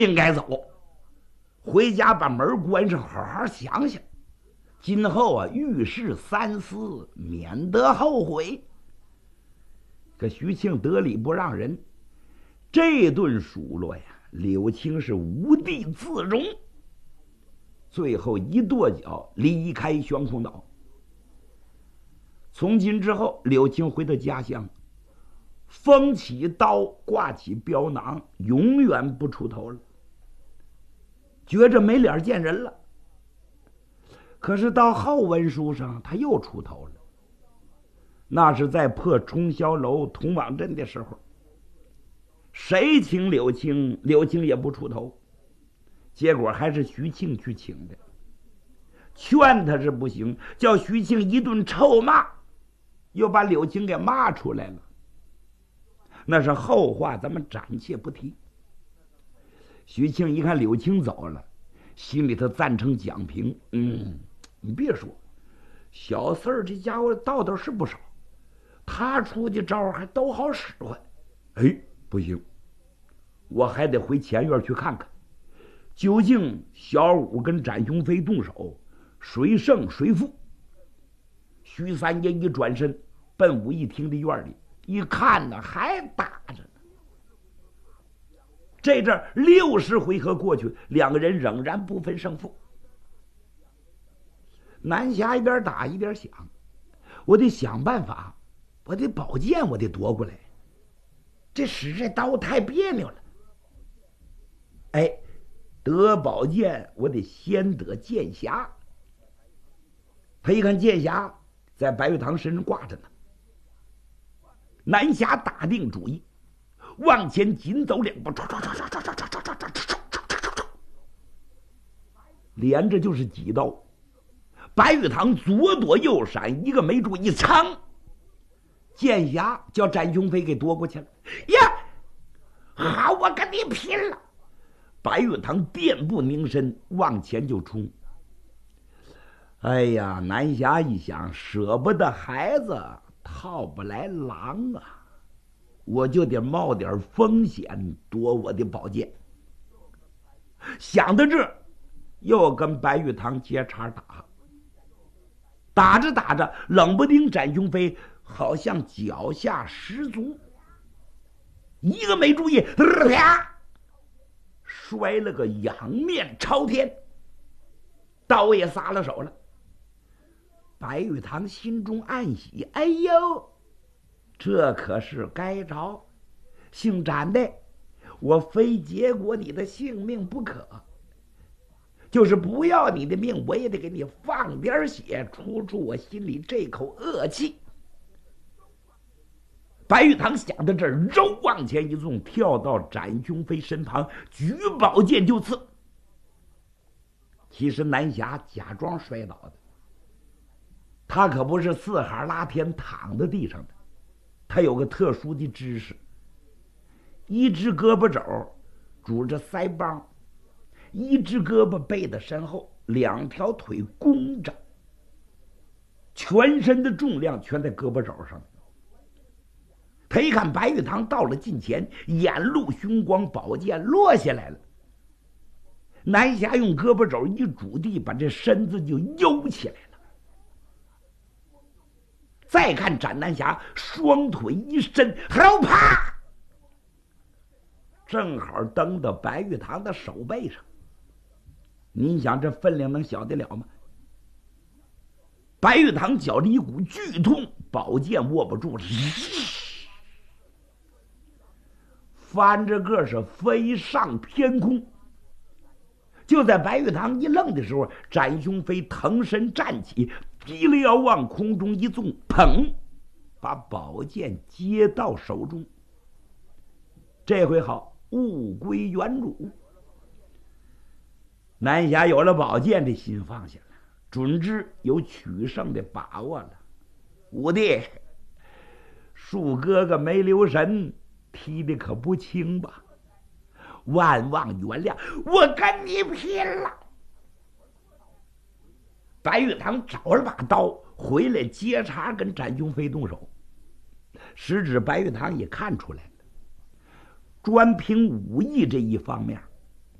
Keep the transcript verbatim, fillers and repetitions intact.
应该走，回家把门关上，好好想想，今后啊遇事三思，免得后悔。可徐庆得理不让人，这顿数落呀，柳青是无地自容，最后一跺脚离开悬空岛。从今之后，柳青回到家乡，锋起刀，挂起镖囊，永远不出头了，觉着没脸见人了。可是到后文书上，他又出头了。那是在破冲霄楼通往镇的时候，谁请柳青，柳青也不出头，结果还是徐庆去请的。劝他是不行，叫徐庆一顿臭骂，又把柳青给骂出来了。那是后话，咱们暂且不提。徐庆一看柳青走了，心里头赞成蒋平。嗯，你别说，小四儿这家伙道道是不少，他出的招还都好使唤。哎，不行，我还得回前院去看看，究竟小五跟展雄飞动手，谁胜谁负？徐三爷一转身奔武义厅的院里，一看呢，还打着呢。这阵六十回合过去，两个人仍然不分胜负。南侠一边打一边想，我得想办法，我得宝剑，我得夺过来。这使这刀太别扭了。哎，得宝剑，我得先得剑匣。他一看剑匣在白玉堂身上挂着呢，南侠打定主意，往前紧走两步，连着就是几刀。白玉堂左躲右闪，一个没注意，噌，剑匣叫展雄飞给夺过去了。呀，好，我跟你拼了！白玉堂垫步凝身，往前就冲。哎呀，南侠一想，舍不得孩子，套不来狼啊，我就得冒点风险夺我的宝剑。想到这，又跟白玉堂接茬打。打着打着，冷不丁展雄飞好像脚下失足，一个没注意，啪，摔了个仰面朝天，刀也撒了手了。白玉堂心中暗喜，哎呦，这可是该着，姓展的，我非结果你的性命不可，就是不要你的命，我也得给你放点血，出出我心里这口恶气。白玉堂想到这儿，肉往前一纵，跳到展雄飞身旁，举宝剑就刺。其实南侠假装摔倒的，他可不是四海拉天躺在地上的，他有个特殊的知识，一只胳膊肘拄着腮帮，一只胳膊背在身后，两条腿弓着，全身的重量全在胳膊肘上。他一看白玉堂到了近前，眼露凶光，宝剑落下来了。南侠用胳膊肘一拄地，把这身子就悠起来了。再看展南侠双腿一伸，好啪，正好蹬到白玉堂的手背上。您想这分量能小得了吗？白玉堂觉着一股剧痛，宝剑握不住了，翻着个是飞上天空。就在白玉堂一愣的时候，展雄飞腾身站起，提了腰往空中一纵，砰，把宝剑接到手中。这回好，物归原主。南侠有了宝剑的心放下了，准知有取胜的把握了。五弟，树哥哥没留神，踢的可不轻吧？万望原谅，我跟你拼了！白玉堂找了把刀回来接茬跟展雄飞动手。时指白玉堂也看出来了，专凭武艺这一方面，